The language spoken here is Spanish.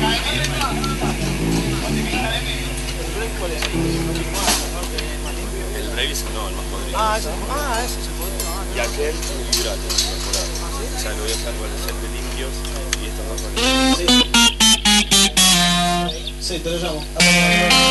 El Brevis no, el más podrido. Ese es el podrido. Y aquel el hidrato temporal. O sea, lo voy a usar con los de limpios y estos dos con... Sí, te lo llamo.